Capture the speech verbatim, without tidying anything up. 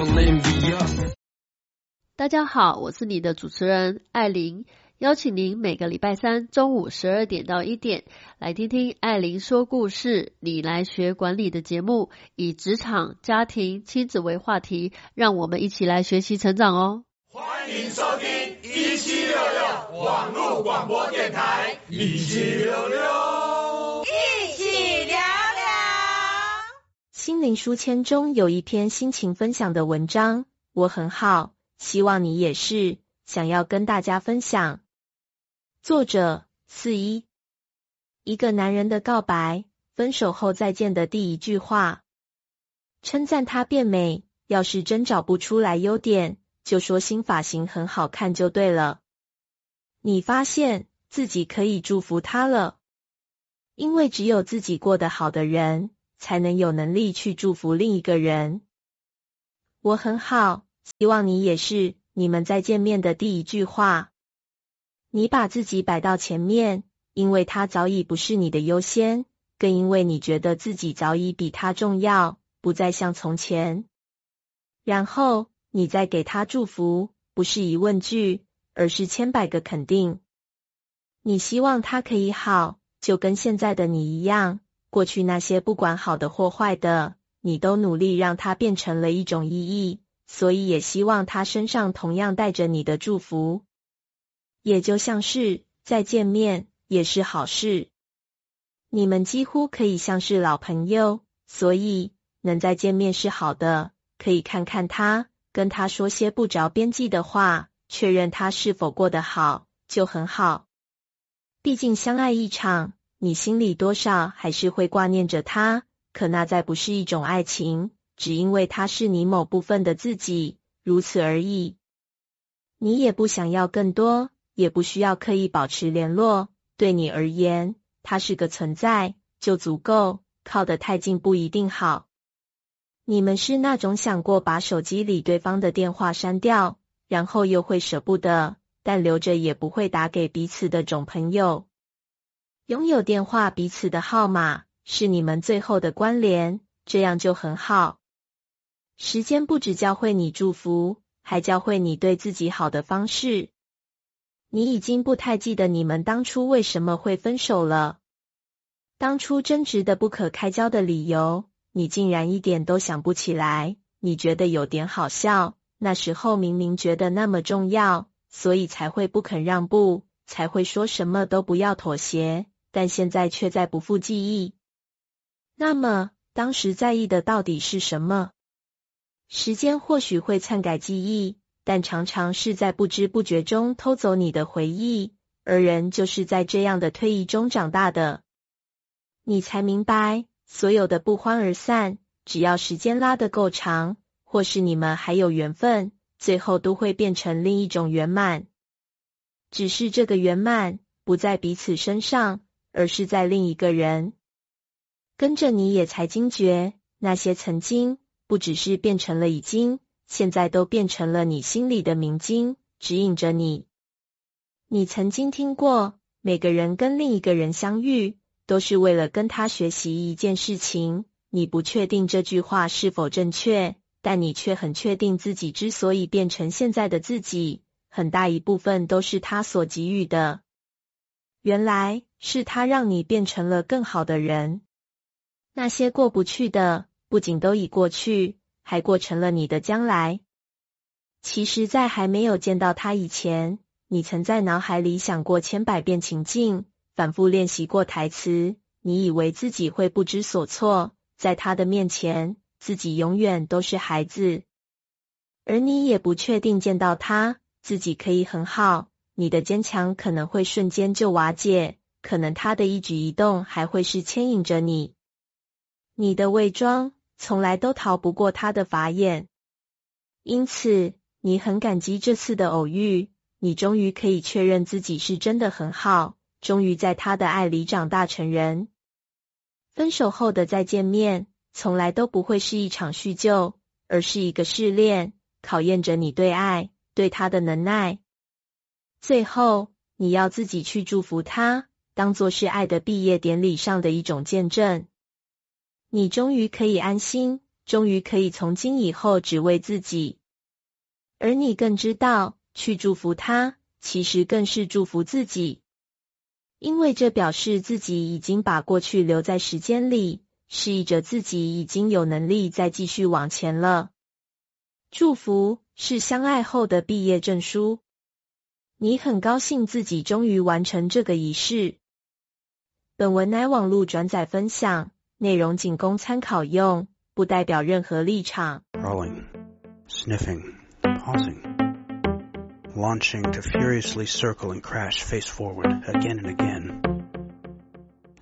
大家好，我是你的主持人艾琳，邀请您每个礼拜三中午十二点到一点来听听艾琳说故事，你来学管理的节目，以职场、家庭、亲子为话题，让我们一起来学习成长哦。 欢迎收听一七六六网络广播电台，一七六六， 一起聊聊。 心灵书签中有一篇心情分享的文章，我很好，希望你也是，想要跟大家分享。作者四一，一个男人的告白，分手后再见的第一句话。称赞她变美，要是真找不出来优点，就说新发型很好看就对了。你发现自己可以祝福她了，因为只有自己过得好的人，才能有能力去祝福另一个人。我很好，希望你也是，你们再见面的第一句话。你把自己摆到前面，因为他早已不是你的优先，更因为你觉得自己早已比他重要，不再像从前。然后你再给他祝福，不是疑问句，而是千百个肯定。你希望他可以好，就跟现在的你一样，过去那些不管好的或坏的，你都努力让它变成了一种意义，所以也希望他身上同样带着你的祝福。也就像是再见面也是好事，你们几乎可以像是老朋友，所以能再见面是好的，可以看看他，跟他说些不着边际的话，确认他是否过得好，就很好。毕竟相爱一场，你心里多少还是会挂念着他，可那再不是一种爱情，只因为他是你某部分的自己，如此而已。你也不想要更多，也不需要刻意保持联络，对你而言，他是个存在，就足够，靠得太近不一定好。你们是那种想过把手机里对方的电话删掉，然后又会舍不得，但留着也不会打给彼此的种朋友。拥有电话彼此的号码，是你们最后的关联，这样就很好。时间不只教会你祝福，还教会你对自己好的方式。你已经不太记得你们当初为什么会分手了。当初争执的不可开交的理由，你竟然一点都想不起来，你觉得有点好笑，那时候明明觉得那么重要，所以才会不肯让步，才会说什么都不要妥协，但现在却在不复记忆。那么，当时在意的到底是什么？时间或许会篡改记忆，但常常是在不知不觉中偷走你的回忆，而人就是在这样的退役中长大的。你才明白，所有的不欢而散，只要时间拉得够长，或是你们还有缘分，最后都会变成另一种圆满。只是这个圆满，不在彼此身上，而是在另一个人。跟着你也才惊觉，那些曾经，不只是变成了已经，现在都变成了你心里的明经，指引着你。你曾经听过，每个人跟另一个人相遇，都是为了跟他学习一件事情。你不确定这句话是否正确，但你却很确定自己之所以变成现在的自己，很大一部分都是他所给予的。原来是他让你变成了更好的人。那些过不去的，不仅都已过去，还过成了你的将来。其实在还没有见到他以前，你曾在脑海里想过千百遍情境，反复练习过台词，你以为自己会不知所措，在他的面前，自己永远都是孩子。而你也不确定见到他，自己可以很好，你的坚强可能会瞬间就瓦解，可能他的一举一动还会是牵引着你。你的伪装从来都逃不过他的法眼。因此，你很感激这次的偶遇，你终于可以确认自己是真的很好，终于在他的爱里长大成人。分手后的再见面，从来都不会是一场叙旧，而是一个试炼，考验着你对爱，对他的能耐。最后，你要自己去祝福他，当作是爱的毕业典礼上的一种见证。你终于可以安心， 终于可以从今以后只为自己。而你更知道，去祝福他，其实更是祝福自己。因为这表示自己已经把过去留在时间里，示意着自己已经有能力再继续往前了。祝福是相爱后的毕业证书。你很高兴自己终于完成这个仪式。本文乃网络转载分享，内容仅供参考用，不代表任何立场。 Crawling, sniffing, pausing, launching to furiously circle and crash face forward again and again.